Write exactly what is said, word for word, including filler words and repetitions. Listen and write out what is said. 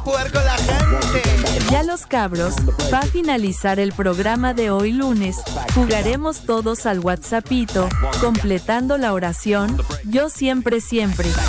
jugar con la gente. Ya los cabros, va a finalizar el programa de hoy lunes, jugaremos todos al WhatsAppito, completando la oración, yo siempre siempre.